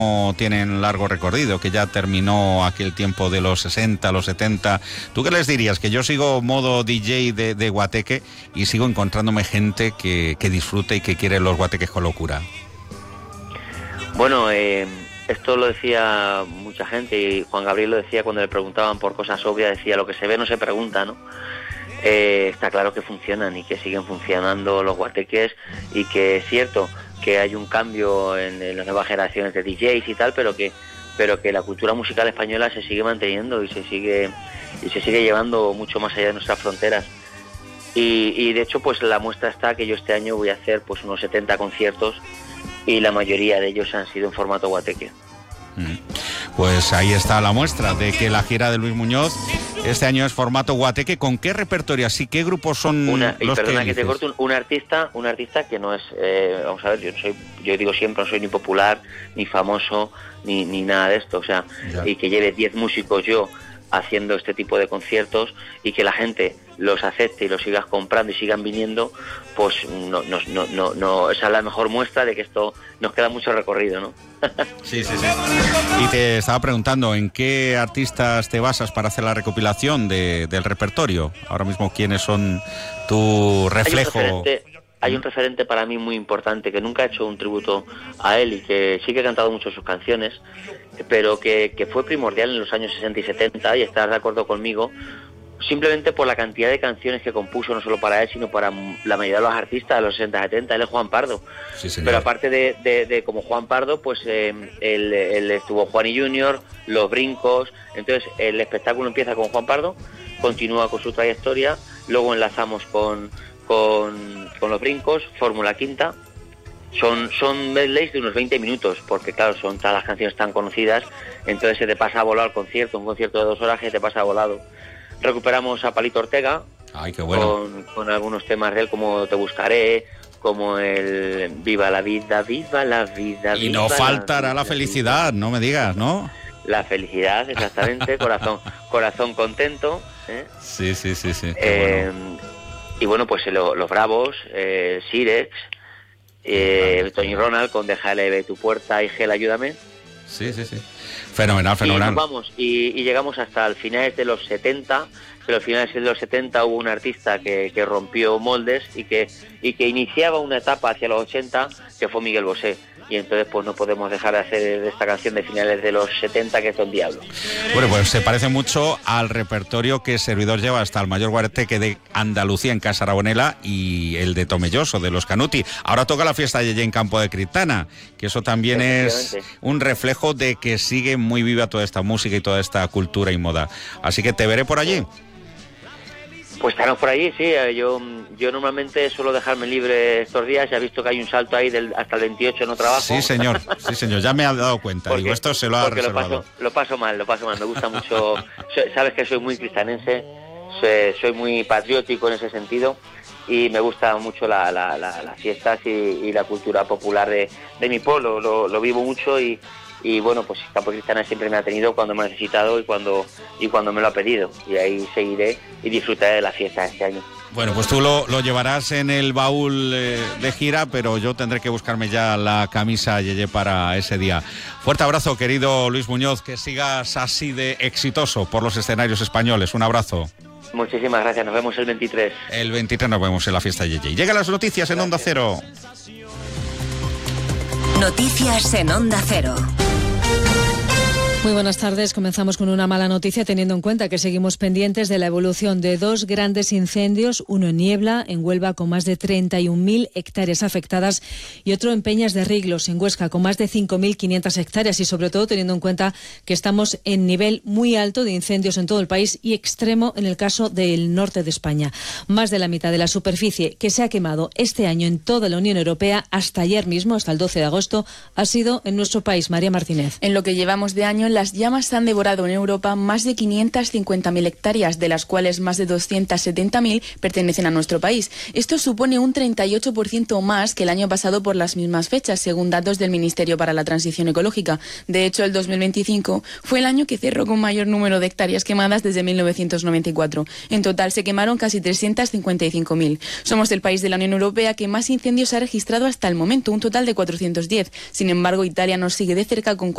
tienen largo recorrido, que ya terminó aquel tiempo de los 60, los 70. ¿Tú qué les dirías? Que yo sigo modo DJ de guateque y sigo encontrándome gente que disfruta y que quiere los guateques con locura. Bueno, esto lo decía mucha gente y Juan Gabriel lo decía cuando le preguntaban por cosas obvias, decía lo que se ve no se pregunta, ¿no? Está claro que funcionan y que siguen funcionando los guateques y que es cierto que hay un cambio en las nuevas generaciones de DJs y tal, pero que la cultura musical española se sigue manteniendo y se sigue llevando mucho más allá de nuestras fronteras. Y de hecho, pues la muestra está que yo este año voy a hacer pues unos 70 conciertos y la mayoría de ellos han sido en formato guateque. Pues ahí está la muestra de que la gira de Luis Muñoz este año es formato guateque. ¿Con qué repertorio así? ¿Qué grupos son los perdona que te corto, un artista que no es, vamos a ver, yo digo siempre, no soy ni popular, ni famoso, ni nada de esto, o sea, ya. Y que lleve 10 músicos yo haciendo este tipo de conciertos y que la gente los acepte y los sigas comprando y sigan viniendo, pues no, esa es la mejor muestra de que esto nos queda mucho recorrido, ¿no? Sí. Y te estaba preguntando, ¿en qué artistas te basas para hacer la recopilación del repertorio? Ahora mismo, ¿quiénes son tu reflejo? Hay un referente para mí muy importante, que nunca ha hecho un tributo a él y que sí que ha cantado mucho sus canciones, pero que fue primordial en los años 60 y 70, y estarás de acuerdo conmigo, simplemente por la cantidad de canciones que compuso, no solo para él, sino para la mayoría de los artistas de los 60 y 70, él es Juan Pardo. Sí, señor. Pero aparte de como Juan Pardo, pues él estuvo Juani Junior, Los Brincos, entonces el espectáculo empieza con Juan Pardo, continúa con su trayectoria, luego enlazamos con Los Brincos, Fórmula Quinta. Son medleys de unos 20 minutos, porque claro, son todas las canciones tan conocidas, entonces se te pasa a volar un concierto de 2 horas que te pasa volado. Recuperamos a Palito Ortega. Ay, qué bueno. Con algunos temas de él, como Te Buscaré, como el Viva la vida, viva la vida. Y no faltará la felicidad, no me digas, ¿no? La felicidad, exactamente, corazón contento. Sí. Bueno. Y bueno, pues los Bravos, Sirex, Tony Ronald con Déjale ver tu puerta y Gel, ayúdame. Sí. Fenomenal. Y nos vamos, y llegamos hasta el finales de los 70, pero al finales de los 70 hubo un artista que rompió moldes y que iniciaba una etapa hacia los 80, que fue Miguel Bosé. Y entonces pues no podemos dejar de hacer esta canción de finales de los 70, que es Don Diablo. Bueno, pues se parece mucho al repertorio que Servidor lleva hasta el mayor guateque de Andalucía en Casa Rabonela y el de Tomelloso, de los Canuti. Ahora toca la fiesta de en Campo de Criptana, que eso también es un reflejo de que sigue muy viva toda esta música y toda esta cultura y moda. Así que te veré por allí. Pues estaremos por allí, sí. Yo normalmente suelo dejarme libre estos días. Ya he visto que hay un salto ahí hasta el 28, no trabajo. Sí, señor, ya me he dado cuenta. Porque, digo, esto se lo ha reservado. Lo paso mal. Me gusta mucho. Sabes que soy muy cristanense, soy muy patriótico en ese sentido. Y me gusta mucho las fiestas y la cultura popular de mi pueblo. Lo vivo mucho y bueno, pues Campo Criptana siempre me ha tenido cuando me ha necesitado y cuando me lo ha pedido. Y ahí seguiré y disfrutaré de la fiesta este año. Bueno, pues tú lo llevarás en el baúl de gira, pero yo tendré que buscarme ya la camisa Yeye para ese día. Fuerte abrazo, querido Luis Muñoz, que sigas así de exitoso por los escenarios españoles. Un abrazo. Muchísimas gracias, nos vemos el 23. El 23 nos vemos en la fiesta Yeye. Llegan las noticias en Onda Cero. Noticias en Onda Cero. Muy buenas tardes. Comenzamos con una mala noticia, teniendo en cuenta que seguimos pendientes de la evolución de 2 grandes incendios, uno en Niebla, en Huelva, con más de 31.000 hectáreas afectadas, y otro en Peñas de Riglos, en Huesca, con más de 5.500 hectáreas, y sobre todo teniendo en cuenta que estamos en nivel muy alto de incendios en todo el país y extremo en el caso del norte de España. Más de la mitad de la superficie que se ha quemado este año en toda la Unión Europea, hasta ayer mismo, hasta el 12 de agosto, ha sido en nuestro país. María Martínez. En lo que llevamos de año, las llamas han devorado en Europa más de 550.000 hectáreas, de las cuales más de 270.000 pertenecen a nuestro país. Esto supone un 38% más que el año pasado por las mismas fechas, según datos del Ministerio para la Transición Ecológica. De hecho, el 2025 fue el año que cerró con mayor número de hectáreas quemadas desde 1994. En total se quemaron casi 355.000. Somos el país de la Unión Europea que más incendios ha registrado hasta el momento, un total de 410. Sin embargo, Italia nos sigue de cerca con